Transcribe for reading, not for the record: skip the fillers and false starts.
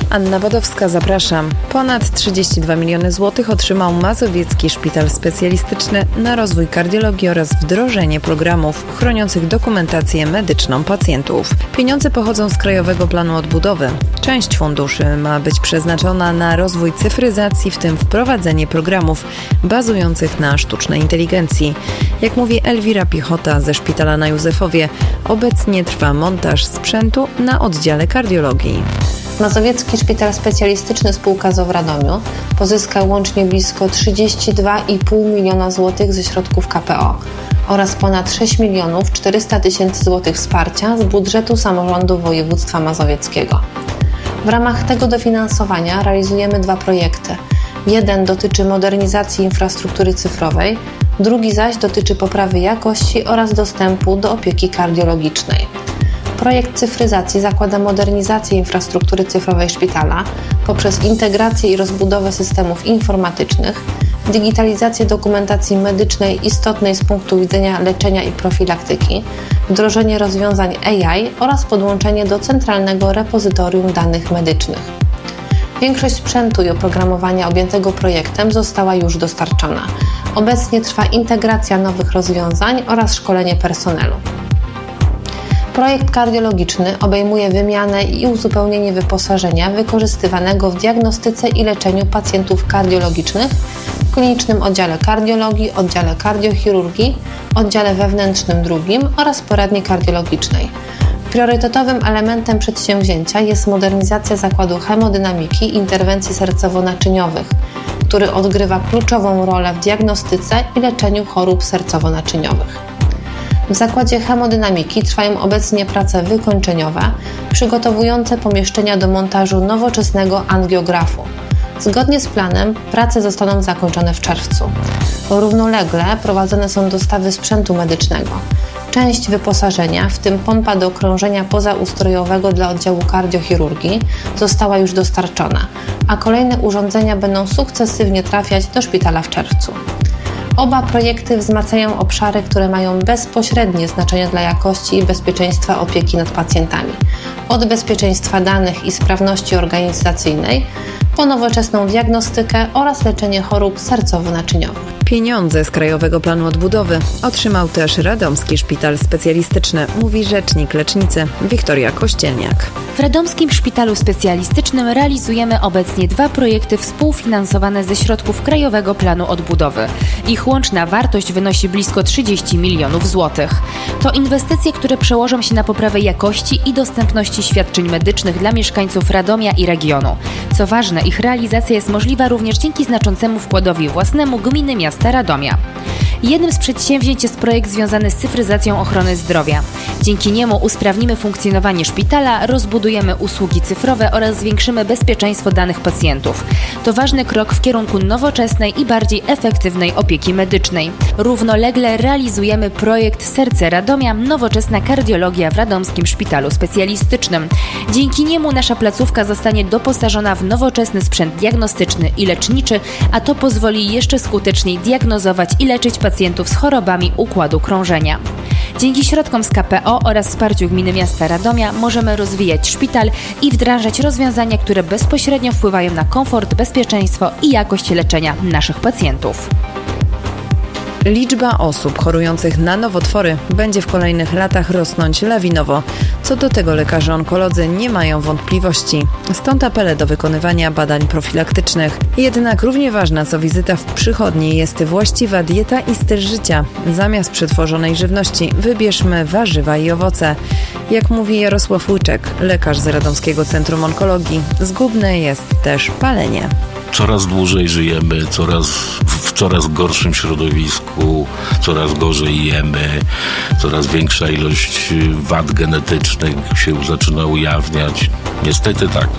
Anna Wadowska, zapraszam. Ponad 32 miliony złotych otrzymał Mazowiecki Szpital Specjalistyczny na rozwój kardiologii oraz wdrożenie programów chroniących dokumentację medyczną pacjentów. Pieniądze pochodzą z Krajowego Planu Odbudowy. Część funduszy ma być przeznaczona na rozwój cyfryzacji, w tym wprowadzenie programów bazujących na sztucznej inteligencji. Jak mówi Elwira Piechota ze szpitala na Józefowie, obecnie trwa montaż sprzętu na oddziale kardiologii. Mazowiecki Szpital Specjalistyczny spółka z Radomiu pozyskał łącznie blisko 32,5 miliona złotych ze środków KPO oraz ponad 6 milionów 400 tysięcy złotych wsparcia z budżetu samorządu województwa mazowieckiego. W ramach tego dofinansowania realizujemy 2 projekty. Jeden dotyczy modernizacji infrastruktury cyfrowej, drugi zaś dotyczy poprawy jakości oraz dostępu do opieki kardiologicznej. Projekt cyfryzacji zakłada modernizację infrastruktury cyfrowej szpitala poprzez integrację i rozbudowę systemów informatycznych, digitalizację dokumentacji medycznej istotnej z punktu widzenia leczenia i profilaktyki, wdrożenie rozwiązań AI oraz podłączenie do centralnego repozytorium danych medycznych. Większość sprzętu i oprogramowania objętego projektem została już dostarczona. Obecnie trwa integracja nowych rozwiązań oraz szkolenie personelu. Projekt kardiologiczny obejmuje wymianę i uzupełnienie wyposażenia wykorzystywanego w diagnostyce i leczeniu pacjentów kardiologicznych w klinicznym oddziale kardiologii, oddziale kardiochirurgii, oddziale wewnętrznym II oraz poradni kardiologicznej. Priorytetowym elementem przedsięwzięcia jest modernizacja Zakładu Hemodynamiki i Interwencji Sercowo-Naczyniowych, który odgrywa kluczową rolę w diagnostyce i leczeniu chorób sercowo-naczyniowych. W Zakładzie Hemodynamiki trwają obecnie prace wykończeniowe, przygotowujące pomieszczenia do montażu nowoczesnego angiografu. Zgodnie z planem prace zostaną zakończone w czerwcu. Równolegle prowadzone są dostawy sprzętu medycznego. Część wyposażenia, w tym pompa do krążenia pozaustrojowego dla oddziału kardiochirurgii, została już dostarczona, a kolejne urządzenia będą sukcesywnie trafiać do szpitala w czerwcu. Oba projekty wzmacniają obszary, które mają bezpośrednie znaczenie dla jakości i bezpieczeństwa opieki nad pacjentami. Od bezpieczeństwa danych i sprawności organizacyjnej po nowoczesną diagnostykę oraz leczenie chorób sercowo-naczyniowych. Pieniądze z Krajowego Planu Odbudowy otrzymał też Radomski Szpital Specjalistyczny, mówi rzecznik lecznicy Wiktoria Kościelniak. W Radomskim Szpitalu Specjalistycznym realizujemy obecnie 2 projekty współfinansowane ze środków Krajowego Planu Odbudowy. Ich łączna wartość wynosi blisko 30 milionów złotych. To inwestycje, które przełożą się na poprawę jakości i dostępności świadczeń medycznych dla mieszkańców Radomia i regionu. Co ważne, ich realizacja jest możliwa również dzięki znaczącemu wkładowi własnemu gminy miasta Radomia. Jednym z przedsięwzięć jest projekt związany z cyfryzacją ochrony zdrowia. Dzięki niemu usprawnimy funkcjonowanie szpitala, rozbudujemy usługi cyfrowe oraz zwiększymy bezpieczeństwo danych pacjentów. To ważny krok w kierunku nowoczesnej i bardziej efektywnej opieki medycznej. Równolegle realizujemy projekt Serce Radomia – Nowoczesna kardiologia w Radomskim Szpitalu Specjalistycznym. Dzięki niemu nasza placówka zostanie doposażona w nowoczesny sprzęt diagnostyczny i leczniczy, a to pozwoli jeszcze skuteczniej diagnozować i leczyć pacjentów z chorobami układu krążenia. Dzięki środkom z KPO oraz wsparciu Gminy Miasta Radomia możemy rozwijać szpital i wdrażać rozwiązania, które bezpośrednio wpływają na komfort, bezpieczeństwo i jakość leczenia naszych pacjentów. Liczba osób chorujących na nowotwory będzie w kolejnych latach rosnąć lawinowo. Co do tego lekarze onkolodzy nie mają wątpliwości. Stąd apele do wykonywania badań profilaktycznych. Jednak równie ważna co wizyta w przychodni jest właściwa dieta i styl życia. Zamiast przetworzonej żywności wybierzmy warzywa i owoce. Jak mówi Jarosław Łyczek, lekarz z Radomskiego Centrum Onkologii, zgubne jest też palenie. Coraz dłużej żyjemy, w coraz gorszym środowisku, coraz gorzej jemy, coraz większa ilość wad genetycznych się zaczyna ujawniać. Niestety tak.